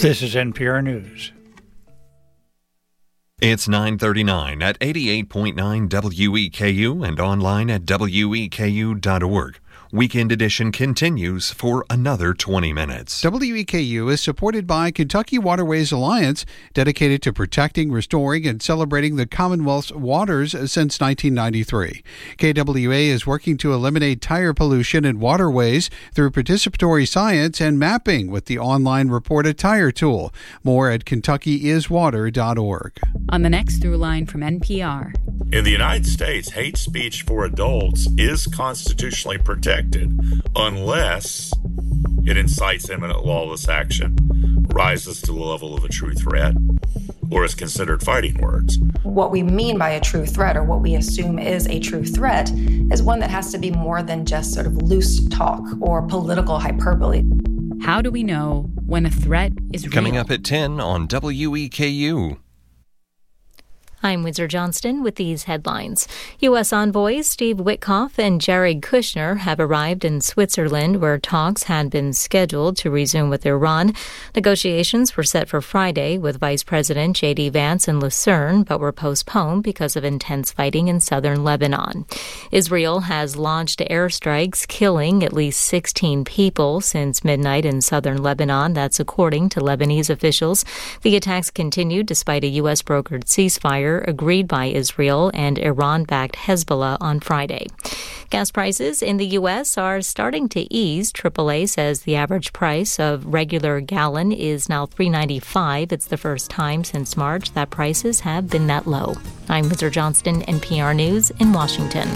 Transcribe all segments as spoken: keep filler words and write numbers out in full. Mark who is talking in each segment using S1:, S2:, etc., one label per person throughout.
S1: This is N P R News.
S2: It's nine thirty-nine at eighty-eight point nine W E K U and online at W E K U dot org. Weekend Edition continues for another twenty minutes.
S3: W E K U is supported by Kentucky Waterways Alliance, dedicated to protecting, restoring, and celebrating the Commonwealth's waters since nineteen ninety-three. K W A is working to eliminate tire pollution in waterways through participatory science and mapping with the online Report a Tire tool. More at kentucky is water dot org.
S4: On the next through line from N P R.
S5: In the United States, hate speech for adults is constitutionally protected unless it incites imminent lawless action, rises to the level of a true threat, or is considered fighting words.
S6: What we mean by a true threat, or what we assume is a true threat, is one that has to be more than just sort of loose talk or political hyperbole.
S4: How do we know when a threat is real?
S2: Coming up at ten on W E K U.
S7: I'm Windsor Johnston with these headlines. U S envoys Steve Witkoff and Jared Kushner have arrived in Switzerland, where talks had been scheduled to resume with Iran. Negotiations were set for Friday with Vice President J D Vance in Lucerne, but were postponed because of intense fighting in southern Lebanon. Israel has launched airstrikes, killing at least sixteen people since midnight in southern Lebanon. That's according to Lebanese officials. The attacks continued despite a U S-brokered ceasefire agreed by Israel and Iran-backed Hezbollah on Friday. Gas prices in the U S are starting to ease. triple A says the average price of regular gallon is now three dollars and ninety-five cents. It's the first time since March that prices have been that low. I'm Windsor Johnston, N P R News in Washington.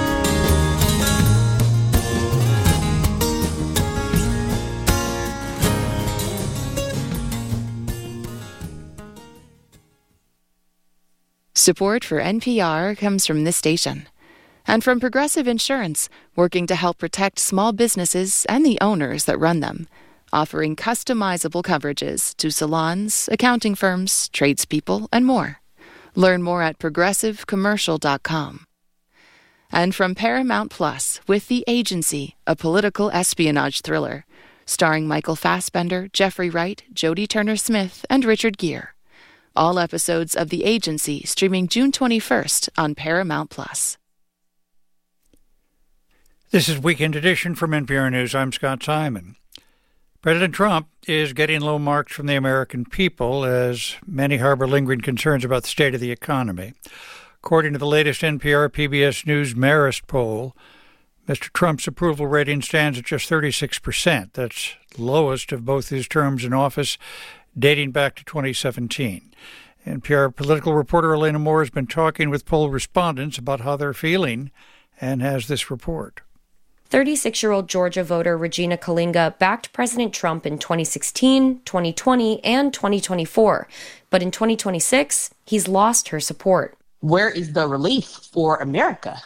S8: Support for N P R comes from this station and from Progressive Insurance, working to help protect small businesses and the owners that run them, offering customizable coverages to salons, accounting firms, tradespeople, and more. Learn more at progressive commercial dot com. And from Paramount Plus with The Agency, a political espionage thriller, starring Michael Fassbender, Jeffrey Wright, Jodie Turner-Smith, and Richard Gere. All episodes of The Agency streaming June twenty-first on Paramount Plus.
S1: This is Weekend Edition from N P R News. I'm Scott Simon. President Trump is getting low marks from the American people as many harbor lingering concerns about the state of the economy. According to the latest N P R P B S News Marist poll, Mister Trump's approval rating stands at just thirty-six percent. That's lowest of both his terms in office, dating back to twenty seventeen. N P R political reporter Elena Moore has been talking with poll respondents about how they're feeling and has this report.
S9: thirty-six-year-old Georgia voter Regina Kalinga backed President Trump in twenty sixteen, twenty twenty, and twenty twenty-four. But in twenty twenty-six, he's lost her support.
S10: Where is the relief for America?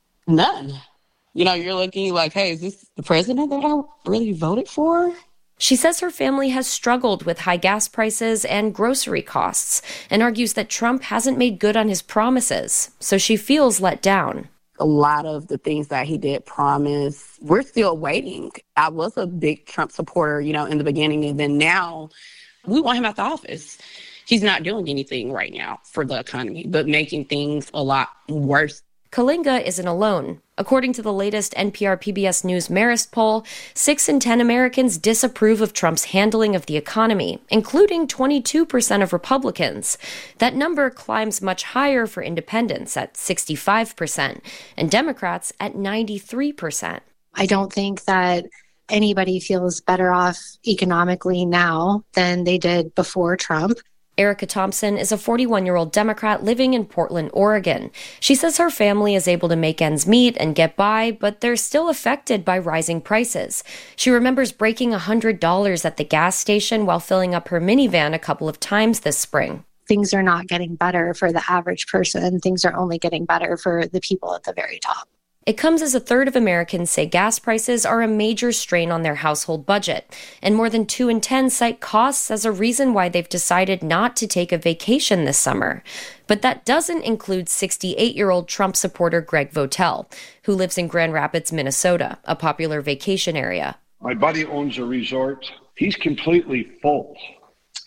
S10: None. You know, you're looking like, hey, is this the president that I really voted for?
S9: She says her family has struggled with high gas prices and grocery costs and argues that Trump hasn't made good on his promises, so she feels let down.
S10: A lot of the things that he did promise, we're still waiting. I was a big Trump supporter, you know, in the beginning, and then now we want him out the office. He's not doing anything right now for the economy, but making things a lot worse.
S9: Kalinga isn't alone. According to the latest N P R P B S News Marist poll, six in ten Americans disapprove of Trump's handling of the economy, including twenty-two percent of Republicans. That number climbs much higher for independents at sixty-five percent and Democrats at ninety-three percent.
S11: I don't think that anybody feels better off economically now than they did before Trump.
S9: Erica Thompson is a forty-one-year-old Democrat living in Portland, Oregon. She says her family is able to make ends meet and get by, but they're still affected by rising prices. She remembers breaking one hundred dollars at the gas station while filling up her minivan a couple of times this spring.
S11: Things are not getting better for the average person. Things are only getting better for the people at the very top.
S9: It comes as a third of Americans say gas prices are a major strain on their household budget, and more than two in ten cite costs as a reason why they've decided not to take a vacation this summer. But that doesn't include sixty-eight-year-old Trump supporter Greg Votel, who lives in Grand Rapids, Minnesota, a popular vacation area.
S12: My buddy owns a resort. He's completely full.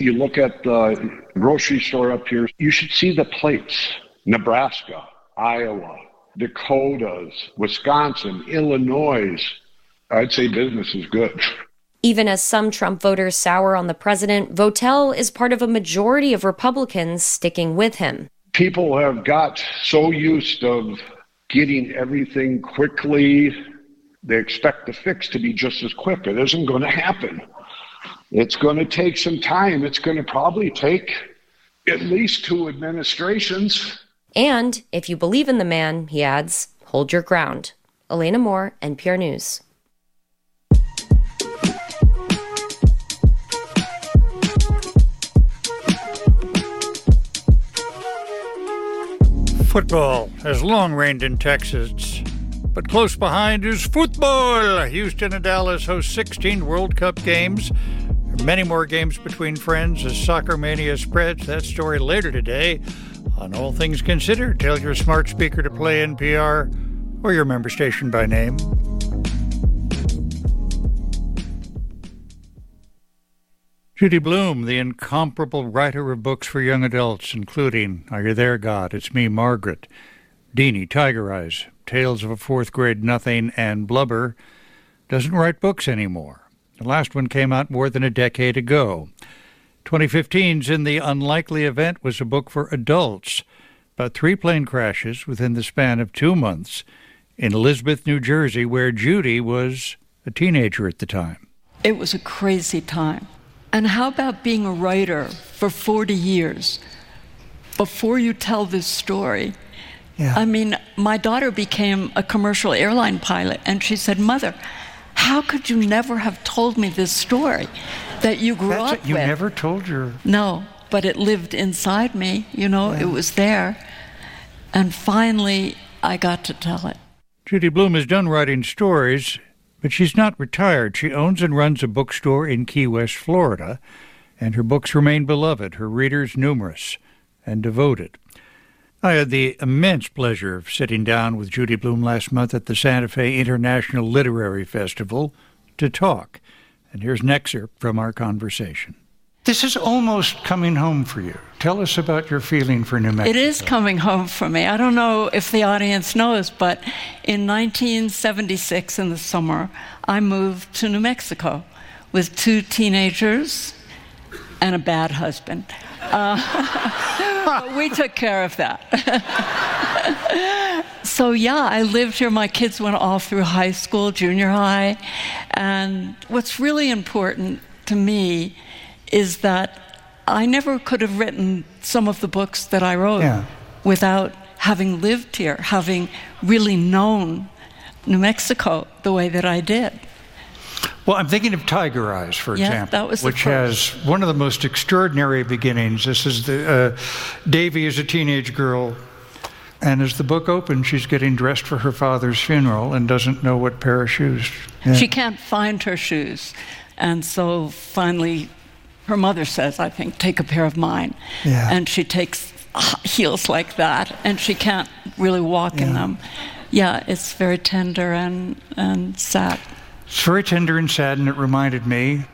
S12: You look at the grocery store up here, you should see the plates. Nebraska, Iowa, Dakotas, Wisconsin, Illinois. I'd say business is good.
S9: Even as some Trump voters sour on the president, Votel is part of a majority of Republicans sticking with him.
S12: People have got so used of getting everything quickly. They expect the fix to be just as quick. It isn't going to happen. It's going to take some time. It's going to probably take at least two administrations.
S9: And if you believe in the man, he adds, hold your ground. Elena Moore, N P R News.
S1: Football has long reigned in Texas, but close behind is football. Houston and Dallas host sixteen World Cup games. There are many more games between friends as soccer mania spreads. That story later today on All Things Considered. Tell your smart speaker to play N P R or your member station by name. Judy Blume, the incomparable writer of books for young adults, including Are You There, God? It's Me, Margaret, Deanie, Tiger Eyes, Tales of a Fourth Grade Nothing, and Blubber, doesn't write books anymore. The last one came out more than a decade ago. twenty fifteen's In the Unlikely Event was a book for adults about three plane crashes within the span of two months in Elizabeth, New Jersey, where Judy was a teenager at the time.
S13: It was a crazy time. And how about being a writer for forty years before you tell this story?
S1: Yeah.
S13: I mean, my daughter became a commercial airline pilot, and she said, Mother, how could you never have told me this story that you grew
S1: That's
S13: up
S1: it.
S13: with?
S1: You never told your...
S13: No, but it lived inside me, you know,
S1: yeah.
S13: It was there. And finally, I got to tell it.
S1: Judy Blume is done writing stories, but she's not retired. She owns and runs a bookstore in Key West, Florida, and her books remain beloved, her readers numerous and devoted. I had the immense pleasure of sitting down with Judy Blume last month at the Santa Fe International Literary Festival to talk. And here's an excerpt from our conversation. This is almost coming home for you. Tell us about your feeling for New Mexico.
S13: It is coming home for me. I don't know if the audience knows, but in nineteen seventy-six, in the summer, I moved to New Mexico with two teenagers and a bad husband. Uh, but we took care of that. So, yeah, I lived here. My kids went all through high school, junior high. And what's really important to me is that I never could have written some of the books that I wrote
S1: yeah.
S13: without having lived here, having really known New Mexico the way that I did.
S1: Well, I'm thinking of Tiger Eyes, for
S13: yeah,
S1: example,
S13: that was the
S1: which
S13: first.
S1: has one of the most extraordinary beginnings. This is the uh, Davy is a teenage girl, and as the book opens, she's getting dressed for her father's funeral and doesn't know what pair of shoes. Yeah.
S13: She can't find her shoes, and so finally her mother says, I think, take a pair of mine.
S1: Yeah.
S13: And she takes heels like that, and she can't really walk
S1: yeah.
S13: in them. Yeah, it's very tender and, and sad.
S1: It's very tender and sad, and it reminded me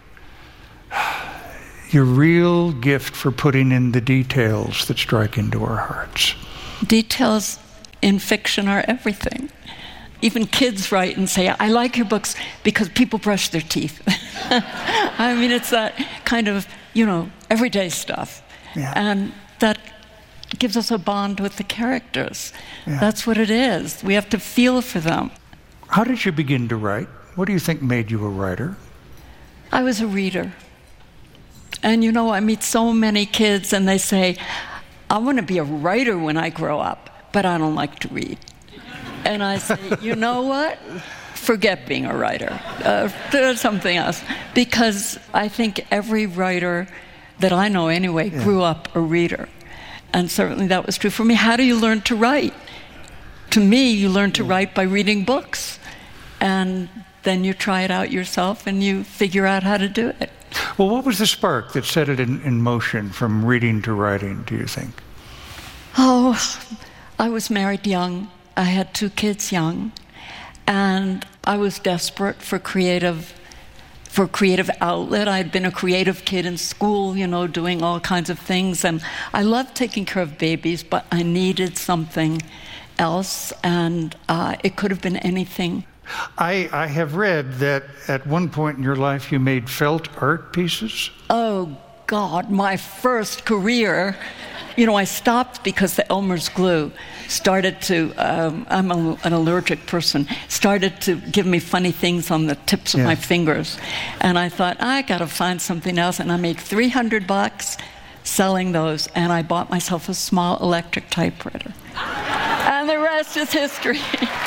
S1: your real gift for putting in the details that strike into our hearts.
S13: Details in fiction are everything. Even kids write and say, I like your books because people brush their teeth. I mean, it's that kind of, you know, everyday stuff.
S1: Yeah.
S13: And that gives us a bond with the characters.
S1: Yeah.
S13: That's what it is. We have to feel for them.
S1: How did you begin to write? What do you think made you a writer?
S13: I was a reader. And, you know, I meet so many kids and they say, I want to be a writer when I grow up, but I don't like to read. And I say, you know what? Forget being a writer. Uh, do something else. Because I think every writer that I know anyway yeah. grew up a reader. And certainly that was true for me. How do you learn to write? To me, you learn to yeah. write by reading books. And then you try it out yourself and you figure out how to do it.
S1: Well, what was the spark that set it in, in motion from reading to writing, do you think?
S13: Oh, I was married young. I had two kids young. And I was desperate for creative for creative outlet. I'd been a creative kid in school, you know, doing all kinds of things. And I loved taking care of babies, but I needed something else. And uh, it could have been anything.
S1: I, I have read that at one point in your life you made felt art pieces.
S13: Oh, God, my first career. You know, I stopped because the Elmer's glue started to, um, I'm a, an allergic person, started to give me funny things on the tips of
S1: yeah.
S13: my fingers. And I thought, I got to find something else. And I made three hundred bucks selling those. And I bought myself a small electric typewriter. And the rest is history.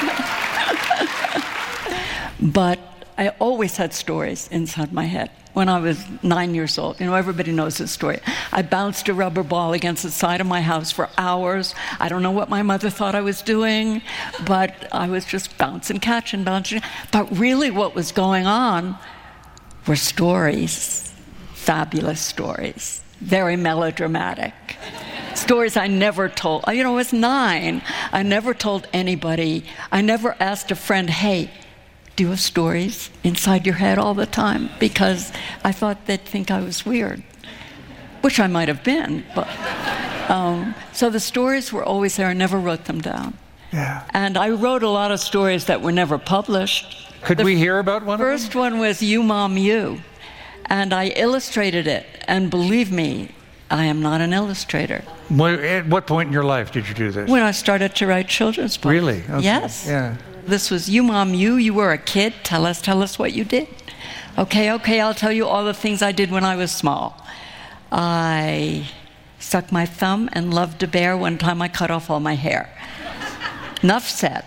S13: But I always had stories inside my head. When I was nine years old, you know, everybody knows this story. I bounced a rubber ball against the side of my house for hours. I don't know what my mother thought I was doing, but I was just bouncing, catching, bouncing. But really what was going on were stories, fabulous stories, very melodramatic. Stories I never told. You know, I was nine. I never told anybody. I never asked a friend, hey, do you have stories inside your head all the time? Because I thought they'd think I was weird, which I might have been. But um, so the stories were always there. I never wrote them down.
S1: Yeah.
S13: And I wrote a lot of stories that were never published.
S1: Could
S13: the
S1: we hear about one of them?
S13: The first one was You, Mom, You. And I illustrated it. And believe me, I am not an illustrator.
S1: What, at what point in your life did you do this?
S13: When I started to write children's books.
S1: Really? Okay.
S13: Yes.
S1: Yeah.
S13: This was You, Mom, You. You were a kid. Tell us, tell us what you did. Okay, okay, I'll tell you all the things I did when I was small. I sucked my thumb and loved a bear. One time I cut off all my hair. Enough said.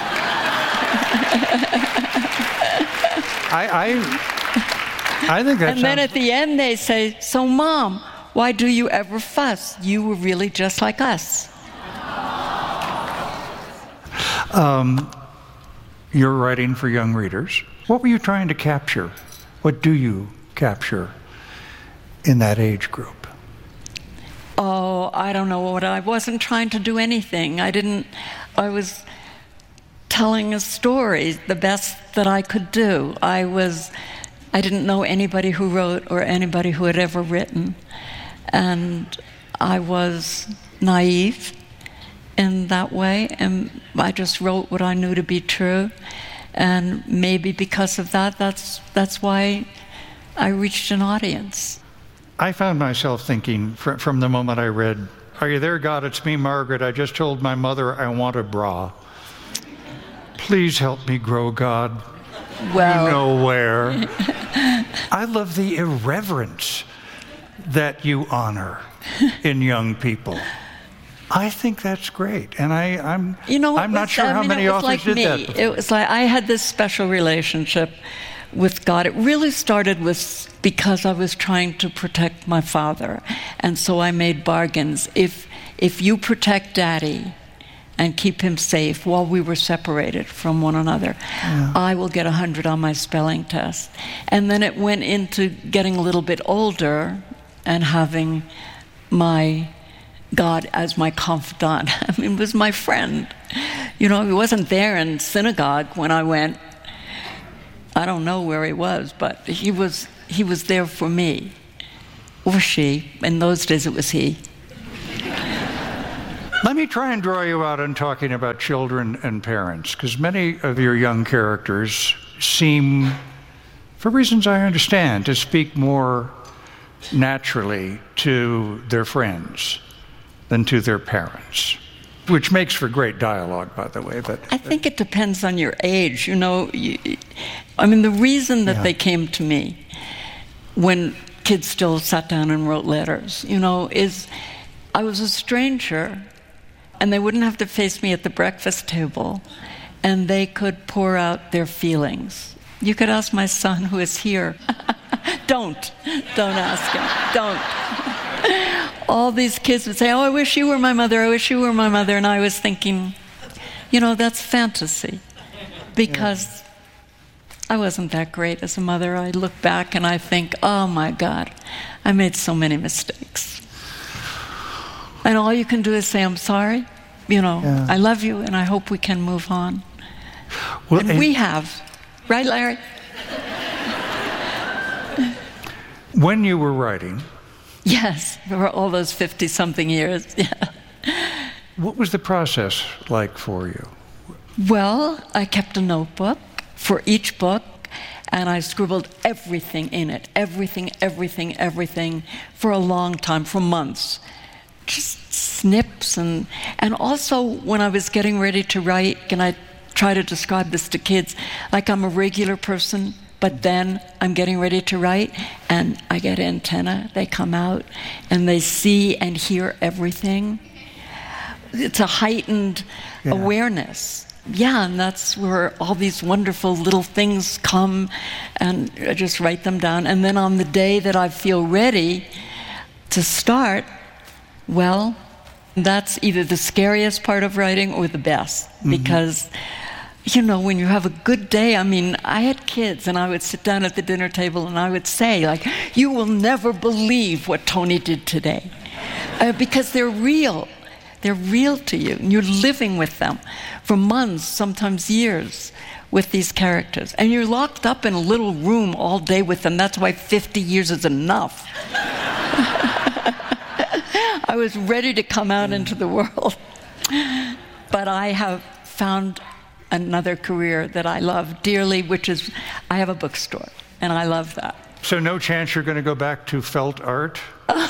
S1: I, I, I think that
S13: And
S1: sounds...
S13: then at the end they say, so Mom, why do you ever fuss? You were really just like us.
S1: Um... You're writing for young readers. What were you trying to capture? What do you capture in that age group?
S13: Oh, I don't know what. I wasn't trying to do anything. I didn't, I was telling a story, the best that I could do. I was, I didn't know anybody who wrote or anybody who had ever written. And I was naive in that way, and I just wrote what I knew to be true, and maybe because of that, that's that's why I reached an audience.
S1: I found myself thinking fr- from the moment I read, "Are you there, God? It's me, Margaret. I just told my mother I want a bra. Please help me grow, God.
S13: Well,
S1: you know where." I love the irreverence that you honor in young people. I think that's great, and I, I'm
S13: you know,
S1: I'm not
S13: was,
S1: sure
S13: I
S1: how
S13: mean,
S1: many
S13: it was
S1: authors
S13: like
S1: did
S13: me.
S1: that before.
S13: It was like I had this special relationship with God. It really started with because I was trying to protect my father, and so I made bargains. If if you protect Daddy and keep him safe while we were separated from one another, yeah. I will get a hundred on my spelling test. And then it went into getting a little bit older and having my God as my confidant. I mean, he was my friend. You know, he wasn't there in synagogue when I went. I don't know where he was, but he was he was there for me. Or she. In those days, it was he.
S1: Let me try and draw you out on talking about children and parents, because many of your young characters seem, for reasons I understand, to speak more naturally to their friends than to their parents, which makes for great dialogue, by the way. But
S13: I think it depends on your age. You know, you, I mean, the reason that
S1: yeah.
S13: they came to me when kids still sat down and wrote letters, you know, is I was a stranger, and they wouldn't have to face me at the breakfast table, and they could pour out their feelings. You could ask my son, who is here. Don't. Don't ask him. Don't. All these kids would say, oh, I wish you were my mother, I wish you were my mother. And I was thinking, you know, that's fantasy. Because yeah. I wasn't that great as a mother. I look back and I think, oh my God, I made so many mistakes. And all you can do is say, I'm sorry, you know, yeah. I love you, and I hope we can move on. Well, and, and we have. Right, Larry?
S1: When you were writing...
S13: Yes, for all those fifty-something years, yeah.
S1: What was the process like for you?
S13: Well, I kept a notebook for each book, and I scribbled everything in it, everything, everything, everything, for a long time, for months. Just snips, and and also when I was getting ready to write, and I try to describe this to kids, like I'm a regular person, but then I'm getting ready to write, and I get antenna, they come out, and they see and hear everything. It's a heightened yeah. awareness. Yeah, and that's where all these wonderful little things come, and I just write them down. And then on the day that I feel ready to start, well, that's either the scariest part of writing or the best. Mm-hmm. Because, you know, when you have a good day, I mean, I had kids, and I would sit down at the dinner table and I would say, like, you will never believe what Tony did today. Uh, because they're real. They're real to you, and you're living with them for months, sometimes years, with these characters. And you're locked up in a little room all day with them. That's why fifty years is enough. I was ready to come out into the world. But I have found another career that I love dearly, which is I have a bookstore, and I love that.
S1: So no chance you're going to go back to felt art?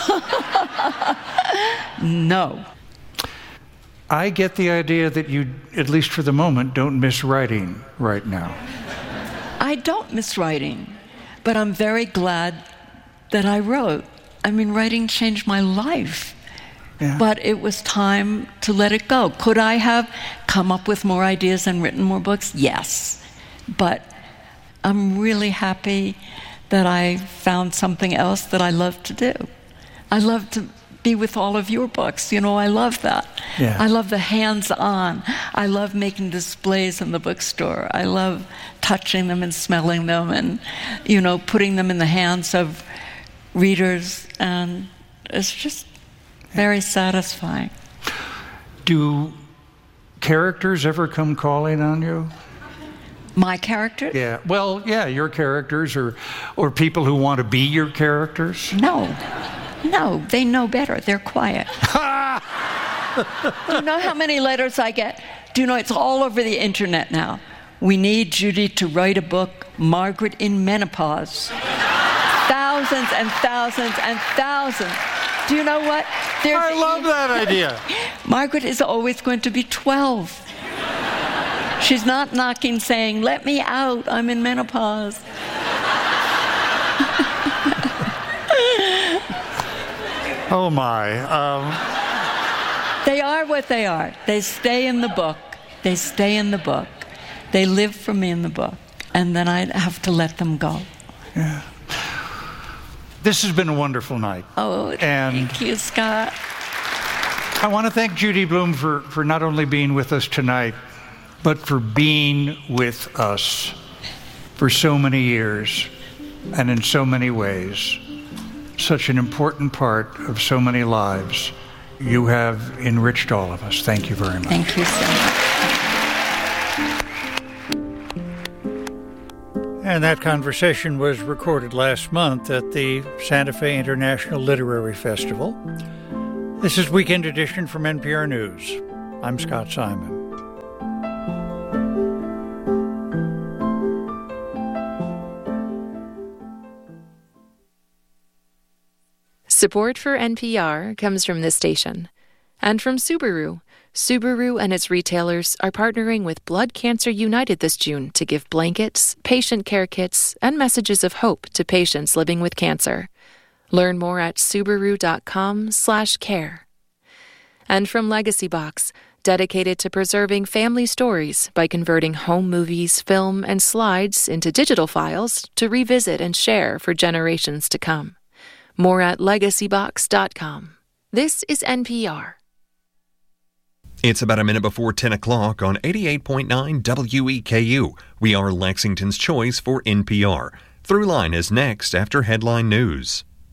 S13: No.
S1: I get the idea that you, at least for the moment, don't miss writing right now.
S13: I don't miss writing, but I'm very glad that I wrote. I mean, writing changed my life. Yeah. But it was time to let it go. Could I have come up with more ideas and written more books? Yes. But I'm really happy that I found something else that I love to do. I love to be with all of your books. You know, I love that. Yeah. I love the hands-on. I love making displays in the bookstore. I love touching them and smelling them and, you know, putting them in the hands of readers. And it's just very satisfying.
S1: Do characters ever come calling on you?
S13: My characters?
S1: Yeah. Well, yeah, your characters or or people who want to be your characters?
S13: No. No, they know better. They're quiet. Do you know how many letters I get? Do you know it's all over the internet now? We need Judy to write a book, Margaret in Menopause. Thousands and thousands and thousands. Do you know what? There's
S1: I love that idea.
S13: Margaret is always going to be twelve. She's not knocking saying, let me out, I'm in menopause.
S1: Oh my. Um...
S13: They are what they are. They stay in the book. They stay in the book. They live for me in the book. And then I have to let them go.
S1: Yeah. This has been a wonderful night.
S13: Oh,
S1: and
S13: thank you, Scott.
S1: I want to thank Judy Blume for, for not only being with us tonight, but for being with us for so many years and in so many ways. Such an important part of so many lives. You have enriched all of us. Thank you very much.
S13: Thank you so
S1: much. And that conversation was recorded last month at the Santa Fe International Literary Festival. This is Weekend Edition from N P R News. I'm Scott Simon.
S14: Support for N P R comes from this station and from Subaru. Subaru and its retailers are partnering with Blood Cancer United this June to give blankets, patient care kits, and messages of hope to patients living with cancer. Learn more at Subaru.com slash care. And from Legacy Box, dedicated to preserving family stories by converting home movies, film, and slides into digital files to revisit and share for generations to come. More at legacy box dot com. This is N P R.
S2: It's about a minute before ten o'clock on eighty-eight point nine W E K U. We are Lexington's choice for N P R. Throughline is next after headline news.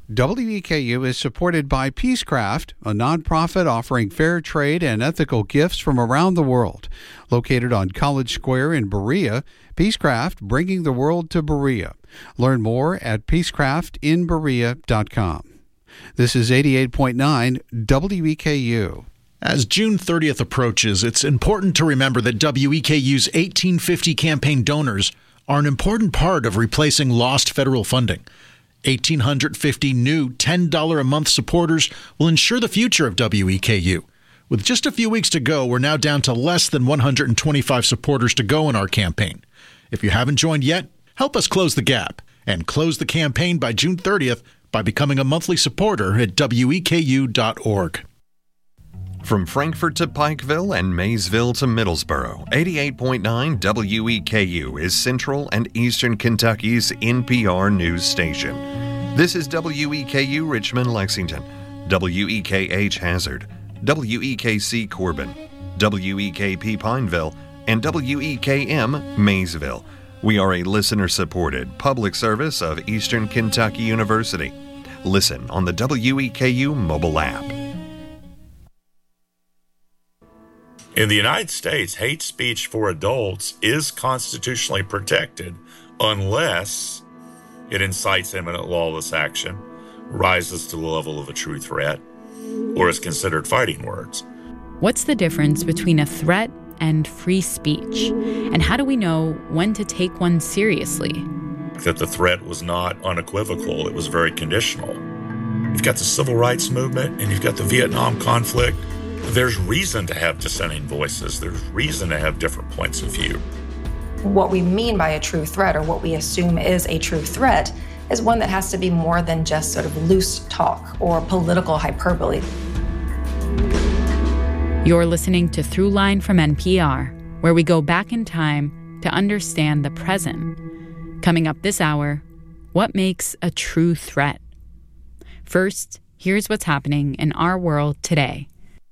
S3: W E K U is supported by Peacecraft, a nonprofit offering fair trade and ethical gifts from around the world. Located on College Square in Berea, Peacecraft bringing the world to Berea. Learn more at peacecraft in berea dot com. This is eighty-eight point nine W E K U.
S15: As June thirtieth approaches, it's important to remember that W E K U's eighteen fifty campaign donors are an important part of replacing lost federal funding. one thousand eight hundred fifty new ten dollars a month supporters will ensure the future of W E K U. With just a few weeks to go, we're now down to less than one hundred twenty-five supporters to go in our campaign. If you haven't joined yet, help us close the gap and close the campaign by June thirtieth by becoming a monthly supporter at W E K U dot org.
S2: From Frankfort to Pikeville and Maysville to Middlesboro, eighty-eight point nine W E K U is Central and Eastern Kentucky's N P R news station. This is W E K U Richmond, Lexington, W E K H Hazard, W E K C Corbin, W E K P Pineville, and W E K M Maysville. We are a listener-supported public service of Eastern Kentucky University. Listen on the W E K U mobile app.
S5: In the United States, hate speech for adults is constitutionally protected unless it incites imminent lawless action, rises to the level of a true threat, or is considered fighting words.
S4: What's the difference between a threat and free speech? And how do we know when to take one seriously?
S5: That the threat was not unequivocal, it was very conditional. You've got the civil rights movement and you've got the Vietnam conflict. There's reason to have dissenting voices. There's reason to have different points of view.
S6: What we mean by a true threat, or what we assume is a true threat, is one that has to be more than just sort of loose talk or political hyperbole.
S4: You're listening to Throughline from N P R, where we go back in time to understand the present. Coming up this hour, what makes a true threat? First, here's what's happening in our world today.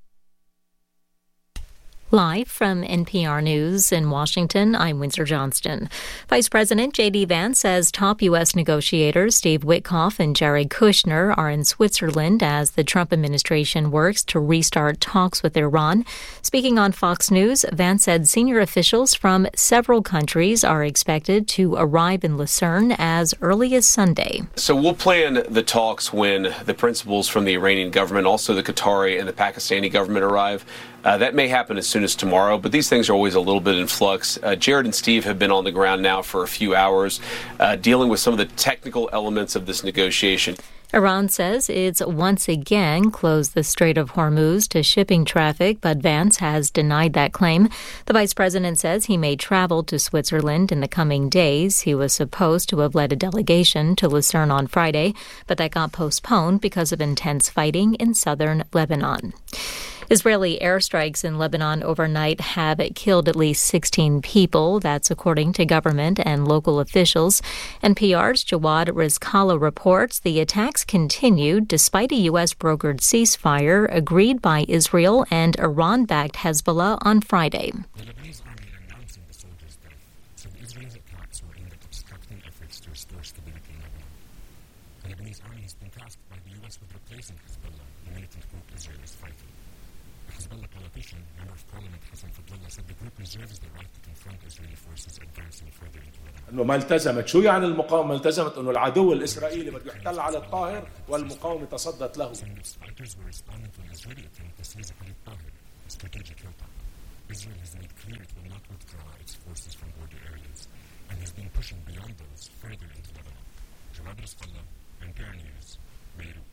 S7: Live from N P R News in Washington, I'm Windsor Johnston. Vice President J D. Vance says top U S negotiators Steve Witkoff and Jared Kushner are in Switzerland as the Trump administration works to restart talks with Iran. Speaking on Fox News, Vance said senior officials from several countries are expected to arrive in Lucerne as early as Sunday.
S16: So we'll plan the talks when the principals from the Iranian government, also the Qatari and the Pakistani government arrive. Uh, that may happen as soon as tomorrow, but these things are always a little bit in flux. Uh, Jared and Steve have been on the ground now for a few hours, uh, dealing with some of the technical elements of this negotiation.
S7: Iran says it's once again closed the Strait of Hormuz to shipping traffic, but Vance has denied that claim. The vice president says he may travel to Switzerland in the coming days. He was supposed to have led a delegation to Lucerne on Friday, but that got postponed because of intense fighting in southern Lebanon. Israeli airstrikes in Lebanon overnight have killed at least sixteen people. That's according to government and local officials. N P R's Jawad Rizkallah reports the attacks continued despite a U S brokered ceasefire agreed by Israel and Iran-backed Hezbollah on Friday.
S17: The Lebanese army announcing the soldiers' death, so Israel's attacks were aimed at obstructing efforts to restore stability in Lebanon. The Lebanese army has been tasked by the U S with replacing Hezbollah, the militant group Israel is fighting. Hezbollah politician, member of parliament Hassan Fadlallah, said the group reserves the right to confront Israeli forces advancing further into Lebanon.
S18: انه ما التزمت، شو يعني المقاومه؟ ما التزمت انه العدو الاسرائيلي بده يحتل على الطاهر والمقاومه تصدت له.
S17: Fighters were responding to an Israeli attempt to seize Khalid Tahir, a strategic hilltop. Israel has made clear it will not withdraw its forces from border areas and has been pushing beyond those further into Lebanon. Jawad Rizkallah, N P R News, Beirut.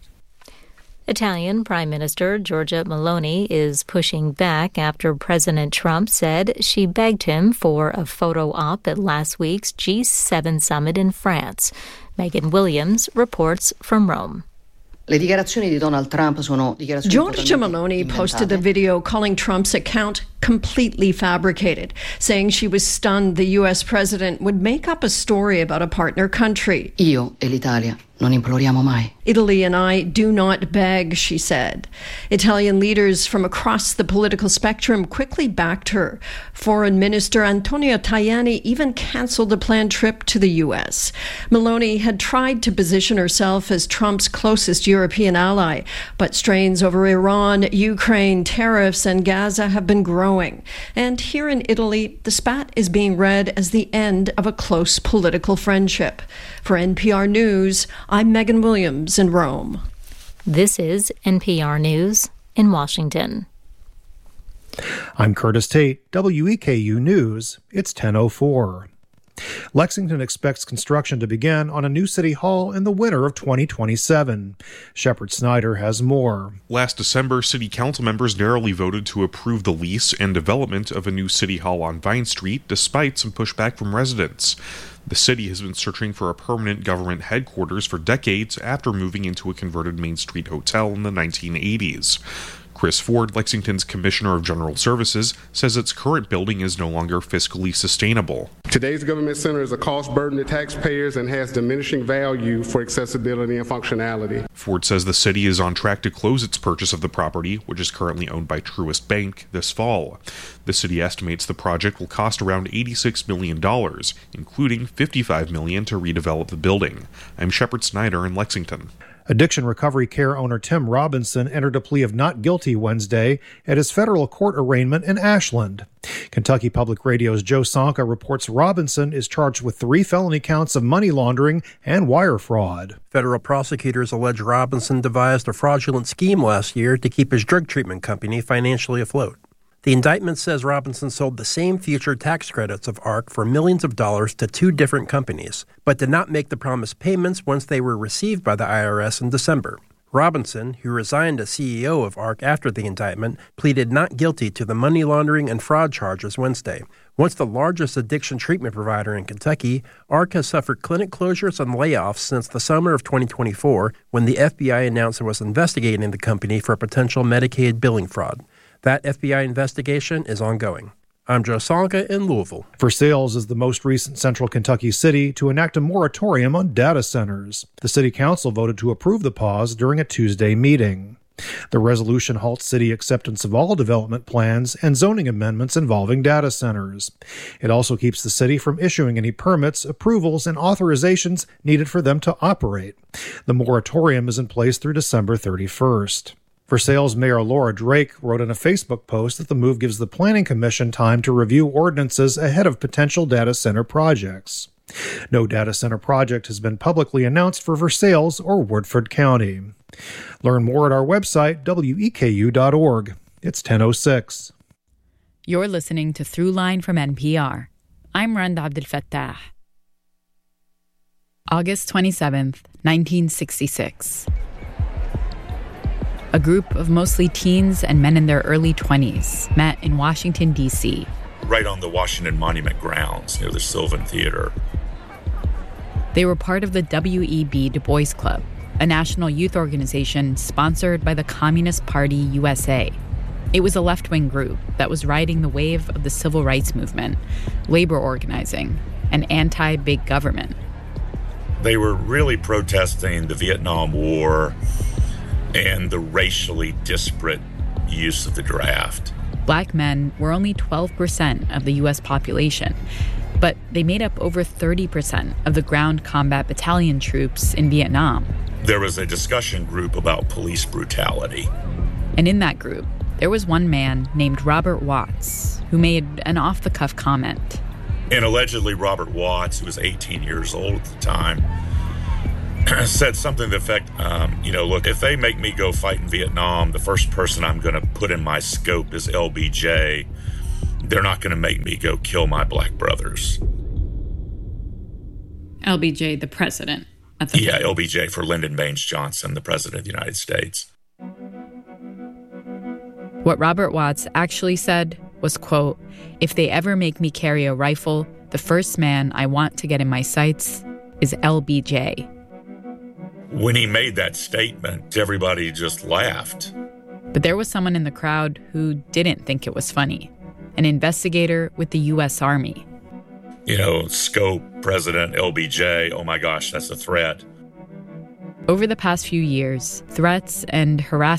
S7: Italian Prime Minister Giorgia Meloni is pushing back after President Trump said she begged him for a photo op at last week's G seven summit in France. Megan Williams reports from Rome.
S19: Giorgia Meloni posted a video calling Trump's account completely fabricated, saying she was stunned the U S president would make up a story about a partner country.
S20: Io e l'Italia non imploriamo mai.
S19: Italy and I do not beg, she said. Italian leaders from across the political spectrum quickly backed her. Foreign Minister Antonio Tajani even canceled a planned trip to the U S. Meloni had tried to position herself as Trump's closest European ally, but strains over Iran, Ukraine, tariffs, and Gaza have been growing. And here in Italy, the spat is being read as the end of a close political friendship. For N P R News, I'm Megan Williams in Rome.
S7: This is N P R News in Washington.
S21: I'm Curtis Tate, W E K U News. It's ten oh four. Lexington expects construction to begin on a new city hall in the winter of twenty twenty-seven. Shepard Snyder has more.
S22: Last December, city council members narrowly voted to approve the lease and development of a new city hall on Vine Street, despite some pushback from residents. The city has been searching for a permanent government headquarters for decades after moving into a converted Main Street hotel in the nineteen eighties. Chris Ford, Lexington's Commissioner of General Services, says its current building is no longer fiscally sustainable.
S23: Today's government center is a cost burden to taxpayers and has diminishing value for accessibility and functionality.
S22: Ford says the city is on track to close its purchase of the property, which is currently owned by Truist Bank, this fall. The city estimates the project will cost around eighty-six million dollars, including fifty-five million dollars to redevelop the building. I'm Shepard Snyder in Lexington.
S21: Addiction recovery care owner Tim Robinson entered a plea of not guilty Wednesday at his federal court arraignment in Ashland. Kentucky Public Radio's Joe Sonka reports Robinson is charged with three felony counts of money laundering and wire fraud.
S24: Federal prosecutors allege Robinson devised a fraudulent scheme last year to keep his drug treatment company financially afloat. The indictment says Robinson sold the same future tax credits of ARC for millions of dollars to two different companies, but did not make the promised payments once they were received by the I R S in December. Robinson, who resigned as C E O of ARC after the indictment, pleaded not guilty to the money laundering and fraud charges Wednesday. Once the largest addiction treatment provider in Kentucky, ARC has suffered clinic closures and layoffs since the summer of twenty twenty-four, when the F B I announced it was investigating the company for potential Medicaid billing fraud. That F B I investigation is ongoing. I'm Joe Sonka in Louisville.
S21: Versailles is the most recent central Kentucky city to enact a moratorium on data centers. The city council voted to approve the pause during a Tuesday meeting. The resolution halts city acceptance of all development plans and zoning amendments involving data centers. It also keeps the city from issuing any permits, approvals, and authorizations needed for them to operate. The moratorium is in place through December thirty-first. Versailles Mayor Laura Drake wrote in a Facebook post that the move gives the Planning Commission time to review ordinances ahead of potential data center projects. No data center project has been publicly announced for Versailles or Woodford County. Learn more at our website, W E K U dot org. It's ten oh six.
S4: You're listening to Throughline from N P R. I'm Rand Abdel Fattah. August twenty-seventh, nineteen sixty-six. A group of mostly teens and men in their early twenties met in Washington, D C
S5: Right on the Washington Monument grounds near the Sylvan Theater.
S4: They were part of the W E B Du Bois Club, a national youth organization sponsored by the Communist Party U S A. It was a left-wing group that was riding the wave of the civil rights movement, labor organizing, and anti-big government.
S5: They were really protesting the Vietnam War and the racially disparate use of the draft.
S4: Black men were only twelve percent of the U S population, but they made up over thirty percent of the ground combat battalion troops in Vietnam.
S5: There was a discussion group about police brutality.
S4: And in that group, there was one man named Robert Watts who made an off-the-cuff comment.
S5: And allegedly Robert Watts, who was eighteen years old at the time, said something to the effect, um, you know, look, if they make me go fight in Vietnam, the first person I'm going to put in my scope is L B J. They're not going to make me go kill my black brothers.
S4: L B J, the president at the
S5: Yeah,
S4: time.
S5: L B J for Lyndon Baines Johnson, the president of the United States.
S4: What Robert Watts actually said was, quote, "If they ever make me carry a rifle, the first man I want to get in my sights is L B J.
S5: When he made that statement, everybody just laughed.
S4: But there was someone in the crowd who didn't think it was funny. an investigator with the U S Army.
S5: You know, scope, President, L B J, oh my gosh, that's a threat.
S4: Over the past few years, threats and harassment